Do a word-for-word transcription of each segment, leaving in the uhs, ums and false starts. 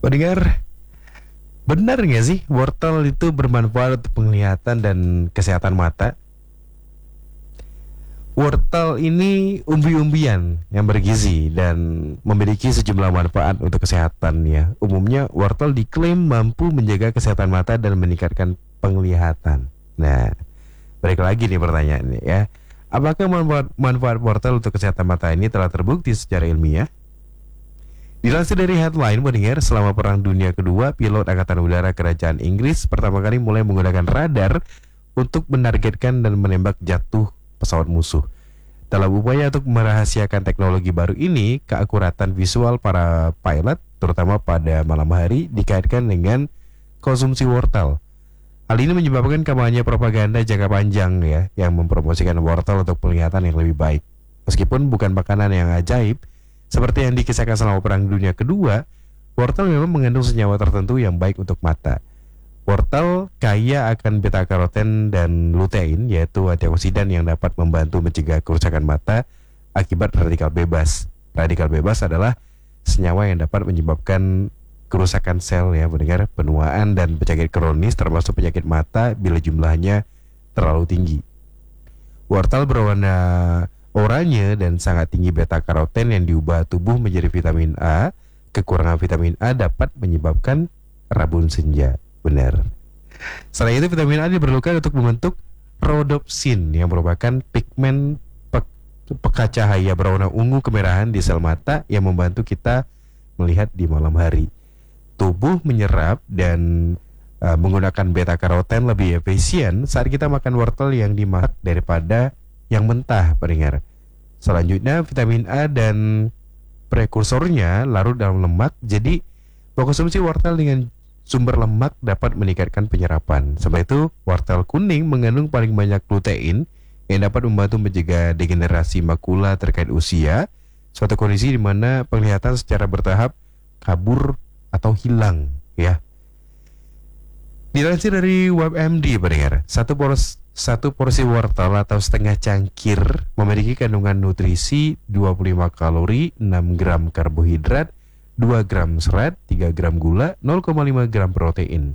Pendengar, benar nggak sih wortel itu bermanfaat untuk penglihatan dan kesehatan mata? Wortel ini umbi-umbian yang bergizi dan memiliki sejumlah manfaat untuk kesehatan ya. Umumnya wortel diklaim mampu menjaga kesehatan mata dan meningkatkan penglihatan. Nah, balik lagi nih pertanyaannya ya. Apakah manfaat, manfaat wortel untuk kesehatan mata ini telah terbukti secara ilmiah? Dilansir dari headline, pendengar, selama Perang Dunia Kedua, pilot Angkatan Udara Kerajaan Inggris pertama kali mulai menggunakan radar untuk menargetkan dan menembak jatuh pesawat musuh. Dalam upaya untuk merahasiakan teknologi baru ini, keakuratan visual para pilot, terutama pada malam hari, dikaitkan dengan konsumsi wortel. Hal ini menyebabkan kampanye propaganda jangka panjang ya, yang mempromosikan wortel untuk penglihatan yang lebih baik. Meskipun bukan makanan yang ajaib, seperti yang dikisahkan selama Perang Dunia Kedua, wortel memang mengandung senyawa tertentu yang baik untuk mata. Wortel kaya akan beta-karoten dan lutein, yaitu antioksidan yang dapat membantu mencegah kerusakan mata akibat radikal bebas. Radikal bebas adalah senyawa yang dapat menyebabkan kerusakan sel ya, mendengar, penuaan dan penyakit kronis termasuk penyakit mata bila jumlahnya terlalu tinggi. Wortel berwarna oranye dan sangat tinggi beta-karoten yang diubah tubuh menjadi vitamin A. Kekurangan vitamin A dapat menyebabkan rabun senja. Benar. Selain itu, vitamin A diperlukan untuk membentuk rhodopsin yang merupakan pigmen pe peka cahaya berwarna ungu kemerahan di sel mata yang membantu kita melihat di malam hari. Tubuh menyerap dan uh, menggunakan beta-karoten lebih efisien saat kita makan wortel yang dimasak daripada yang mentah, pendengar. Selanjutnya, vitamin A dan prekursornya larut dalam lemak, jadi mengkonsumsi wortel dengan sumber lemak dapat meningkatkan penyerapan. Sebab itu, wortel kuning mengandung paling banyak lutein yang dapat membantu mencegah degenerasi makula terkait usia, suatu kondisi di mana penglihatan secara bertahap kabur atau hilang ya. Dilansir dari WebMD, pendengar, satu porsi satu porsi wortel atau setengah cangkir memiliki kandungan nutrisi dua puluh lima kalori, enam gram karbohidrat, dua gram serat, tiga gram gula, nol koma lima gram protein.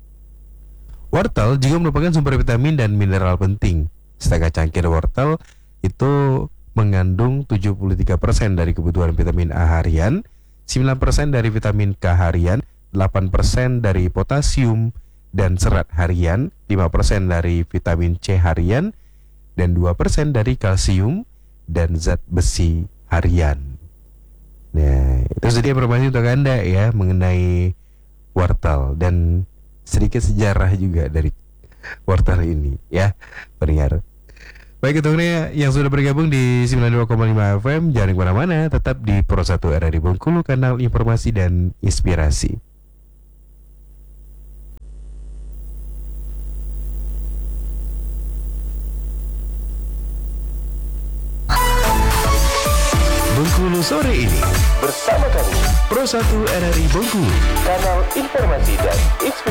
Wortel juga merupakan sumber vitamin dan mineral penting. Setengah cangkir wortel itu mengandung tujuh puluh tiga persen dari kebutuhan vitamin A harian, sembilan persen dari vitamin K harian, delapan persen dari potasium dan serat harian, lima persen dari vitamin C harian, dan dua persen dari kalsium dan zat besi harian. Nah, itu sedikit informasi untuk Anda ya mengenai wortel dan sedikit sejarah juga dari wortel ini ya, pendengar. Baik, itu yang sudah bergabung di sembilan puluh dua koma lima F M, jangan kemana-mana, tetap di Pro satu R R I Bengkulu, kanal informasi dan inspirasi. Bengkulu sore ini bersama kami Pro satu R R I Bengkulu, kanal informasi dan inspirasi.